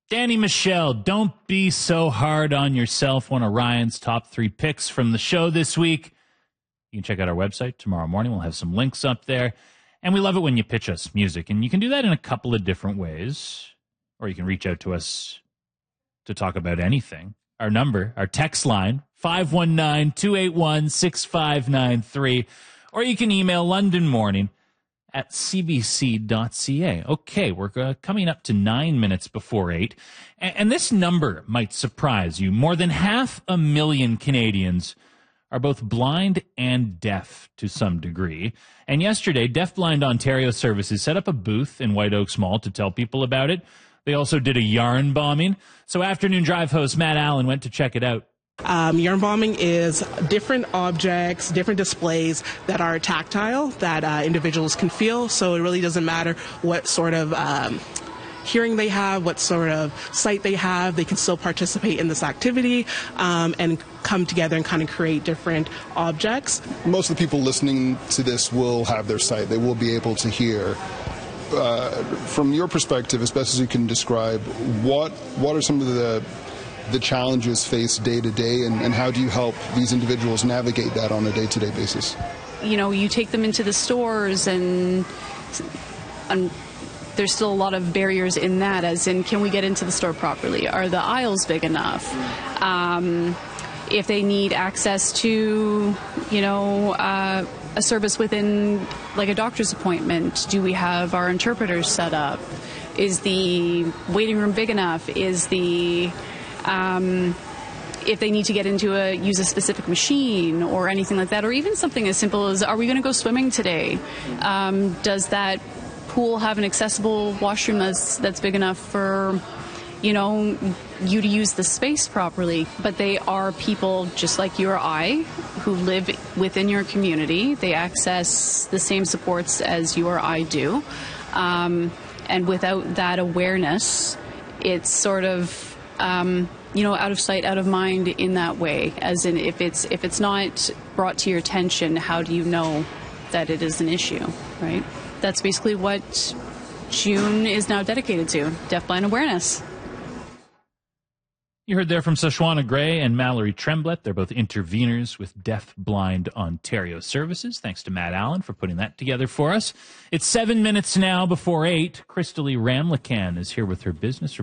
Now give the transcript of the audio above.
Danny Michelle, don't be so hard on yourself. One of Ryan's top 3 picks from the show this week. You can check out our website tomorrow morning. We'll have some links up there. And we love it when you pitch us music. And you can do that in a couple of different ways. Or you can reach out to us to talk about anything. Our number, our text line, 519-281-6593. Or you can email londonmorning@cbc.ca. Okay, we're coming up to 9 minutes before 8. And this number might surprise you. More than 500,000 Canadians are both blind and deaf to some degree. And yesterday, Deafblind Ontario Services set up a booth in White Oaks Mall to tell people about it. They also did a yarn bombing. So Afternoon Drive host Matt Allen went to check it out. Yarn bombing is different objects, different displays that are tactile that individuals can feel. So it really doesn't matter what sort of hearing they have, what sort of sight they have. They can still participate in this activity and come together and kind of create different objects. Most of the people listening to this will have their sight. They will be able to hear. From your perspective, as best as you can describe, what are some of the challenges faced day to day, and how do you help these individuals navigate that on a day-to-day basis? You know, you take them into the stores and there's still a lot of barriers in that, as in, can we get into the store properly? Are the aisles big enough? If they need access to, a service within, like a doctor's appointment, do we have our interpreters set up? Is the waiting room big enough? Is the if they need to get into use a specific machine or anything like that, or even something as simple as, are we going to go swimming today? Does that pool have an accessible washroom that's big enough for, you to use the space properly? But they are people just like you or I who live within your community. They access the same supports as you or I do. And without that awareness, it's sort of, out of sight, out of mind in that way. As in, if it's not brought to your attention, how do you know that it is an issue, right? That's basically what June is now dedicated to, deafblind awareness. You heard there from Sashwana Gray and Mallory Tremblett. They're both interveners with Deafblind Ontario Services. Thanks to Matt Allen for putting that together for us. It's 7 minutes now before 8. Crystalie Ramlakan is here with her business